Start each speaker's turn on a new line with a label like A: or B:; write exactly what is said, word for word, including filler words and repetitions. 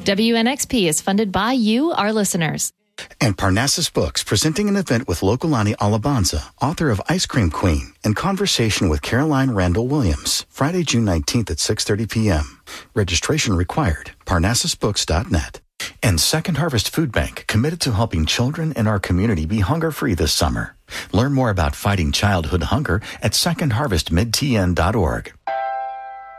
A: W N X P is funded by you, our listeners.
B: And Parnassus Books, presenting an event with Lokalani Alabanza, author of Ice Cream Queen, in conversation with Caroline Randall Williams, Friday, June nineteenth at six thirty p.m. Registration required. Parnassus Books dot net. And Second Harvest Food Bank, committed to helping children in our community be hunger-free this summer. Learn more about fighting childhood hunger at second harvest mid t n dot org.